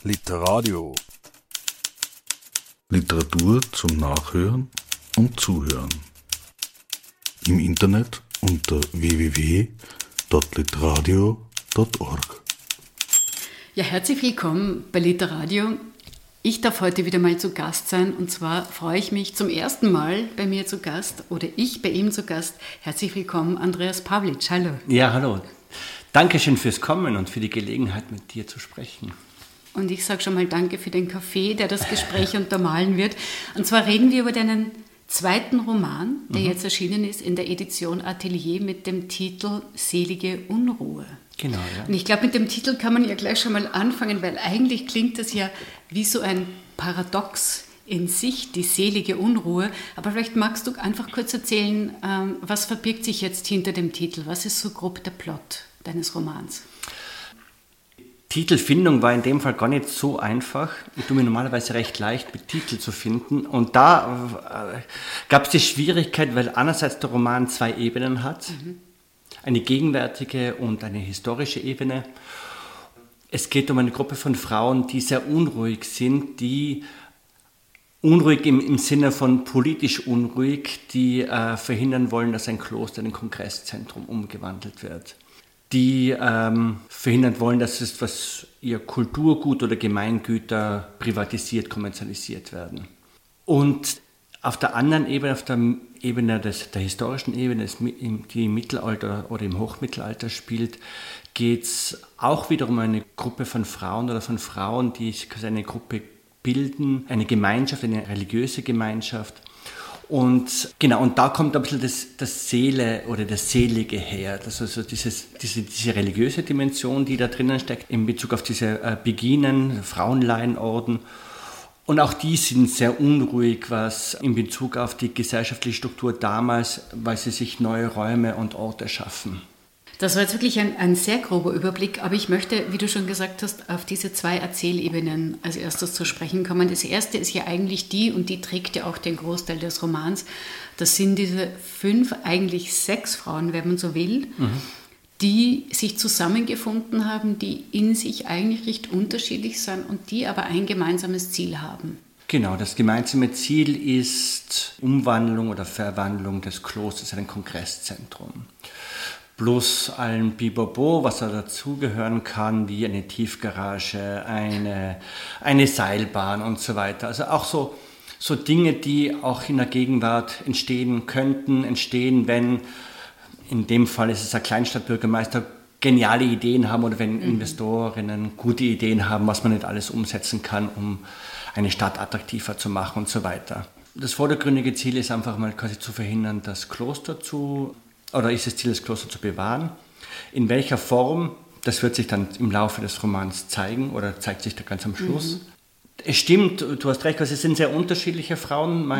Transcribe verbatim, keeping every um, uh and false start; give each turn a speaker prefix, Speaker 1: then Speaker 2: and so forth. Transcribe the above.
Speaker 1: Literadio.
Speaker 2: Literatur zum Nachhören und Zuhören. Im Internet unter w w w punkt literadio punkt org.
Speaker 3: Ja, herzlich willkommen bei Literadio. Ich darf heute wieder mal zu Gast sein, und zwar freue ich mich zum ersten Mal bei mir zu Gast oder ich bei ihm zu Gast. Herzlich willkommen, Andreas Pavlic. Hallo.
Speaker 4: Ja, hallo. Dankeschön fürs Kommen und für die Gelegenheit, mit dir zu sprechen.
Speaker 3: Und ich sage schon mal danke für den Kaffee, der das Gespräch untermalen wird. Und zwar reden wir über deinen zweiten Roman, der mhm. jetzt erschienen ist in der Edition Atelier mit dem Titel Selige Unruhe.
Speaker 4: Genau, ja.
Speaker 3: Und ich glaube, mit dem Titel kann man ja gleich schon mal anfangen, weil eigentlich klingt das ja wie so ein Paradox in sich, die selige Unruhe. Aber vielleicht magst du einfach kurz erzählen, was verbirgt sich jetzt hinter dem Titel? Was ist so grob der Plot deines Romans?
Speaker 4: Titelfindung war in dem Fall gar nicht so einfach. Ich tue mir normalerweise recht leicht, mit Titel zu finden. Und da äh, gab es die Schwierigkeit, weil einerseits der Roman zwei Ebenen hat. Mhm. Eine gegenwärtige und eine historische Ebene. Es geht um eine Gruppe von Frauen, die sehr unruhig sind, die unruhig im, im Sinne von politisch unruhig, die äh, verhindern wollen, dass ein Kloster in ein Kongresszentrum umgewandelt wird. Die ähm, verhindern wollen, dass es was ihr Kulturgut oder Gemeingüter privatisiert, kommerzialisiert werden. Und auf der anderen Ebene, auf der Ebene des, der historischen Ebene, die im Mittelalter oder im Hochmittelalter spielt, geht es auch wieder um eine Gruppe von Frauen oder von Frauen, die sich eine Gruppe bilden, eine Gemeinschaft, eine religiöse Gemeinschaft. Und genau, und da kommt ein bisschen das, das Seele oder das Selige her, das also dieses, diese, diese religiöse Dimension, die da drinnen steckt, in Bezug auf diese äh, Beginen, Frauenlaienorden. Und auch die sind sehr unruhig, was in Bezug auf die gesellschaftliche Struktur damals, weil sie sich neue Räume und Orte schaffen.
Speaker 3: Das war jetzt wirklich ein, ein sehr grober Überblick, aber ich möchte, wie du schon gesagt hast, auf diese zwei Erzählebenen als erstes zu sprechen kommen. Das erste ist ja eigentlich die, und die trägt ja auch den Großteil des Romans, das sind diese fünf, eigentlich sechs Frauen, wenn man so will, mhm. die sich zusammengefunden haben, die in sich eigentlich recht unterschiedlich sind und die aber ein gemeinsames Ziel haben.
Speaker 4: Genau, das gemeinsame Ziel ist Umwandlung oder Verwandlung des Klosters in ein Kongresszentrum. Plus allen Bibobo, was da dazugehören kann, wie eine Tiefgarage, eine, eine Seilbahn und so weiter. Also auch so, so Dinge, die auch in der Gegenwart entstehen könnten, entstehen, wenn, in dem Fall ist es ein Kleinstadtbürgermeister, geniale Ideen haben oder wenn mhm. Investorinnen gute Ideen haben, was man nicht alles umsetzen kann, um eine Stadt attraktiver zu machen und so weiter. Das vordergründige Ziel ist einfach mal quasi zu verhindern, das Kloster zu Oder ist das Ziel, das Kloster zu bewahren? In welcher Form, das wird sich dann im Laufe des Romans zeigen oder zeigt sich da ganz am Schluss. Mhm. Es stimmt, du hast recht, es sind sehr unterschiedliche Frauen.